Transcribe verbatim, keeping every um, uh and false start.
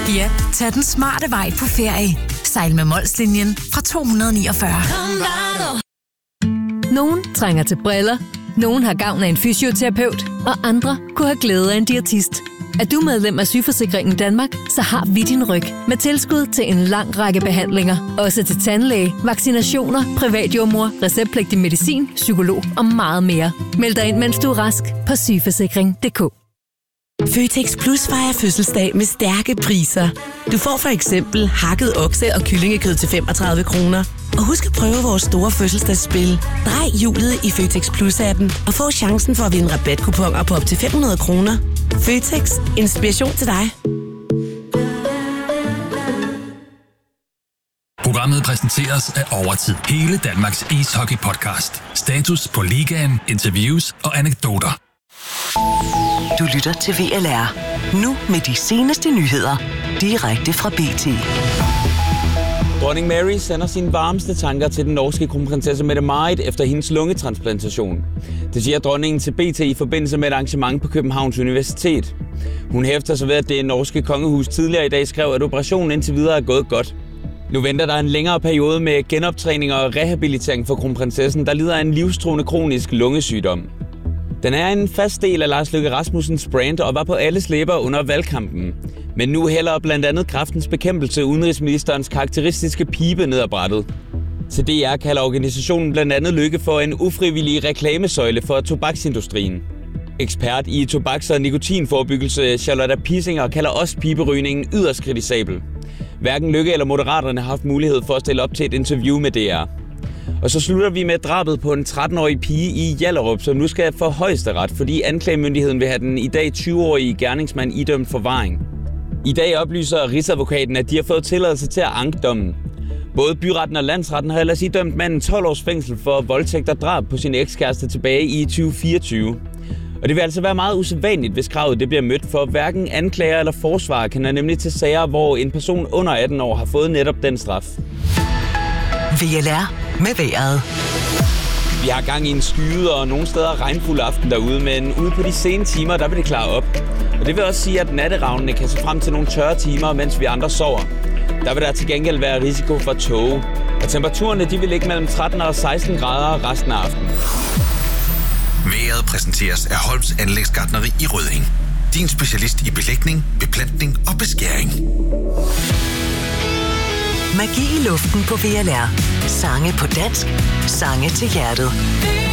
Ja, tag den smarte vej på ferie. Sejl med Molslinjen fra to hundrede niogfyrre. Nogen trænger til briller, nogen har gavn af en fysioterapeut, og andre kunne have glæde af en diætist. Er du medlem af Sygeforsikringen Danmark, så har vi din ryg med tilskud til en lang række behandlinger. Også til tandlæge, vaccinationer, privatjordmor, receptpligtig medicin, psykolog og meget mere. Meld dig ind, mens du er rask på sygeforsikring punktum d k. Føtex Plus fejrer fødselsdag med stærke priser. Du får for eksempel hakket okse- og kyllingekød til femogtredive kroner. Og husk at prøve vores store fødselsdagsspil. Drej hjulet i Føtex Plus-appen og få chancen for at vinde rabatkuponer på op til fem hundrede kroner. Føtex. Inspiration til dig. Programmet præsenteres af Overtid. Hele Danmarks ishockey-podcast. Status på ligaen, interviews og anekdoter. Du lytter til V L R. Nu med de seneste nyheder. Direkte fra B T. Dronning Mary sender sine varmeste tanker til den norske kronprinsesse Mette-Marit efter hendes lungetransplantation. Det siger dronningen til B T i forbindelse med et arrangement på Københavns Universitet. Hun hæfter sig ved, at det norske kongehus tidligere i dag skrev, at operationen indtil videre er gået godt. Nu venter der en længere periode med genoptræning og rehabilitering for kronprinsessen, der lider af en livstruende kronisk lungesygdom. Den er en fast del af Lars Løkke Rasmussens brand og var på alles læber under valgkampen. Men nu hælder blandt andet Kræftens Bekæmpelse udenrigsministerens karakteristiske pibe ned ad brættet. Til D R kalder organisationen blandt andet Løkke for en ufrivillig reklamesøjle for tobaksindustrien. Ekspert i tobaks- og nikotinforebyggelse Charlotte Pissinger kalder også piberygningen yderst kritisabel. Hverken Løkke eller Moderaterne har haft mulighed for at stille op til et interview med D R. Og så slutter vi med drabet på en tretten-årig pige i Hjallerup, som nu skal for højesteret, fordi anklagemyndigheden vil have den i dag tyve-årige gerningsmand idømt forvaring. I dag oplyser Rigsadvokaten, at de har fået tilladelse til at anke dommen. Både byretten og landsretten har ellers idømt manden tolv års fængsel for voldtægt og drab på sin ekskæreste tilbage i tyve fireogtyve. Og det vil altså være meget usædvanligt, hvis kravet det bliver mødt, for hverken anklager eller forsvarer kender nemlig til sager, hvor en person under atten år har fået netop den straf. V L R med vejret. Vi har gang i en skyet og nogle steder regnfuld aften derude, men ude på de sene timer, der vil det klare op. Og det vil også sige, at natteravnene kan se frem til nogle tørre timer, mens vi andre sover. Der vil der til gengæld være risiko for tåge. Og temperaturerne de vil ligge mellem tretten og seksten grader resten af aftenen. Vejret præsenteres af Holms Anlægsgartneri i Rødding. Din specialist i belægning, beplantning og beskæring. Magi i luften på V L R. Sange på dansk. Sange til hjertet.